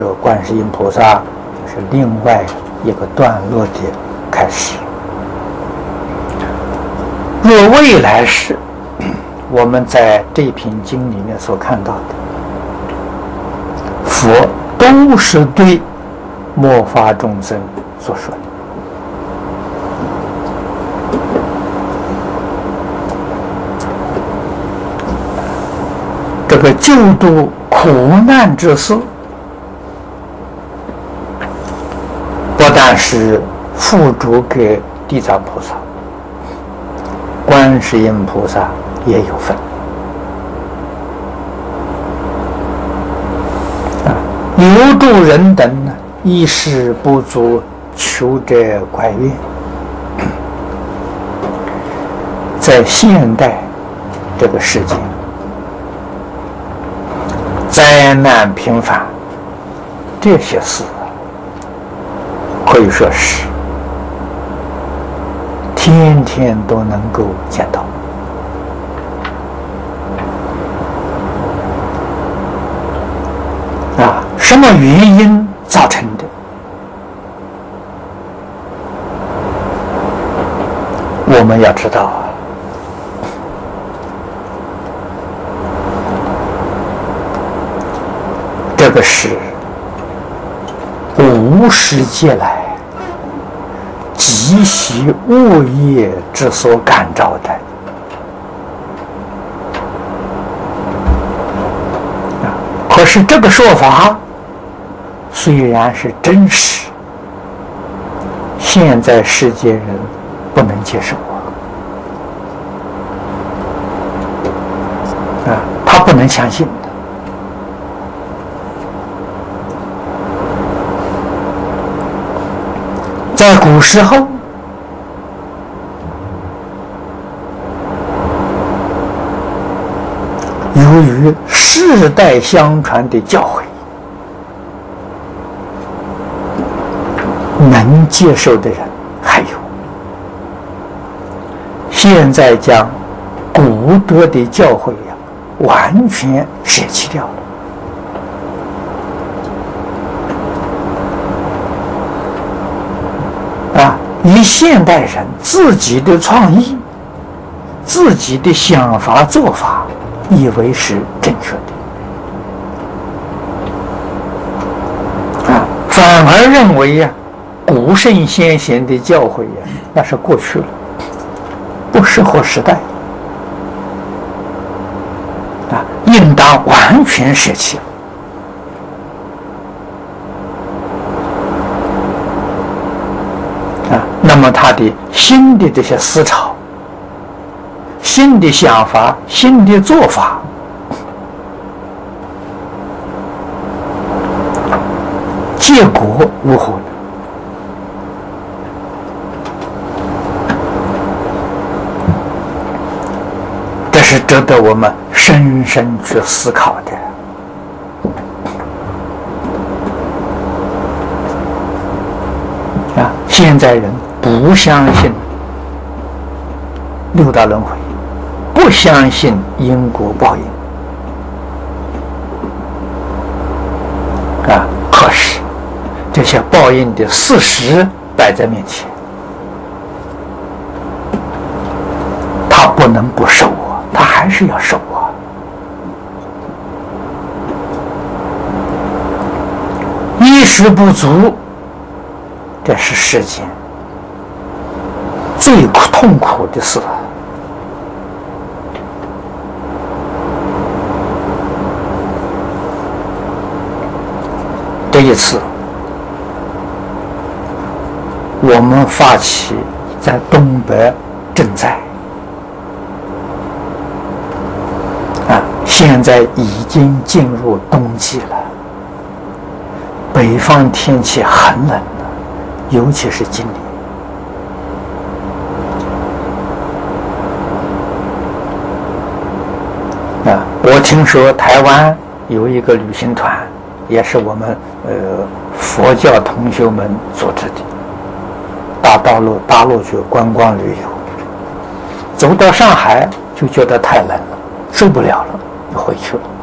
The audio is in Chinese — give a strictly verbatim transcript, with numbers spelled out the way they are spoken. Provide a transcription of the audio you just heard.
这个观世音菩萨就是另外一个段落的开始。若未来世，我们在这篇经里面所看到的，佛都是对末法众生所说的。这个救度苦难之事，不但是付诸给地藏菩萨，观世音菩萨也有份。啊，留住人等呢，一时不足，求者快乐。在现代这个世界，灾难频繁，这些事可以说是天天都能够见到。啊，什么原因造成的？我们要知道啊，这个是无始劫来极习恶业之所感召的。啊，可是这个说法虽然是真实，现在世界人不能接受啊，他不能相信。在古时候，由于世代相传的教诲，能接受的人还有。现在将古德的教诲呀，完全舍弃掉了。以现代人自己的创意、自己的想法做法，以为是正确的，啊，反而认为呀、啊，古圣先贤的教诲呀，那是过去了，不适合时代，啊，应当完全舍弃了。那么他的新的这些思潮、新的想法、新的做法，结果如何呢？这是值得我们深深去思考的。啊，现在人不相信六道轮回，不相信因果报应，啊，可是这些报应的事实摆在面前，他不能不受啊，他还是要受啊。衣食不足，这是世间最痛苦的事。这一次，我们发起在东北赈灾，啊，现在已经进入冬季了，北方天气很冷了，尤其是今年。啊，我听说台湾有一个旅行团，也是我们呃佛教同学们组织的，到大陆大陆去观光旅游，走到上海就觉得太冷了，受不了了，就回去了。